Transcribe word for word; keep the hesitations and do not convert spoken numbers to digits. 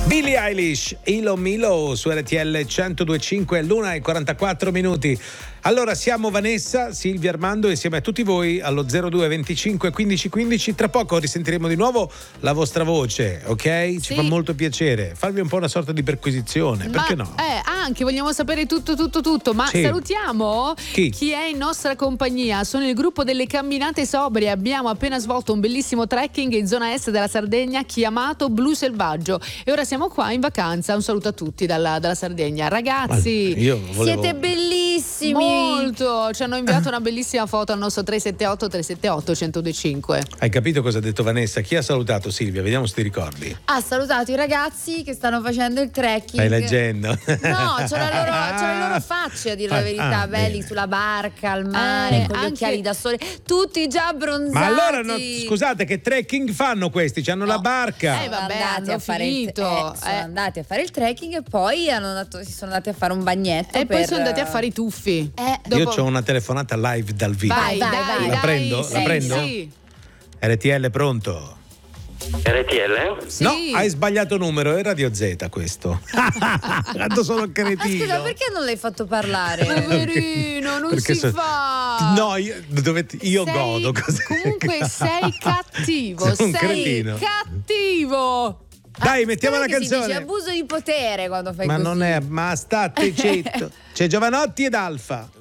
Billie Eilish, Ilo Milo su R T L centodue e cinque, l'una e quarantaquattro minuti. Allora siamo Vanessa, Silvia, Armando, insieme a tutti voi allo zero due venticinque quindici quindici. Tra poco risentiremo di nuovo la vostra voce, ok? Ci Sì. fa molto piacere farvi un po' una sorta di perquisizione, perché ma, no? Eh, anche vogliamo sapere tutto, tutto, tutto. Ma Sì. salutiamo Chi? chi è in nostra compagnia. Sono il gruppo delle camminate sobrie. Abbiamo appena svolto un bellissimo trekking in zona est della Sardegna chiamato Blu Selvaggio. E ora siamo qua in vacanza. Un saluto a tutti dalla, dalla Sardegna. Ragazzi, Ma io volevo... Siete bellissimi. molto. Ci hanno inviato una bellissima foto al nostro tre sette otto tre sette otto uno zero due cinque. Hai capito cosa ha detto Vanessa? Chi ha salutato Silvia? Vediamo se ti ricordi. Ha salutato i ragazzi che stanno facendo il trekking. Stai leggendo? No, c'ho, la loro, c'ho le loro facce, a dire la Ah, verità, ah, belli bene. sulla barca, al mare, Eh, con gli anche- occhiali da sole, tutti già abbronzati. Ma allora, no, scusate, che trekking fanno questi? C'hanno la barca. Eh, vabbè, andati hanno a fare il, finito. eh, sono Eh. andati a fare il trekking e poi hanno dato- si sono andati a fare un bagnetto E poi per- sono andati a fare i tuffi. Eh, Dopo- Io ho una telefonata live dal vivo. Vai, Vai, dai, vai, dai, la prendo? Sì, La prendo? Sì. R T L pronto? R T L? Sì. No, hai sbagliato numero, è Radio Z questo. Quanto sono Ah, cretino. scusa, perché non l'hai fatto parlare? Poverino, non Perché si so- fa. No, io, dovete- io Sei- godo così. Comunque sei cattivo, Sono un sei cretino. cattivo. Dai, mettiamo la Sai che si dice canzone. abuso di potere quando fai Ma così. non è, ma state zitto. C'è Giovanotti ed Alfa.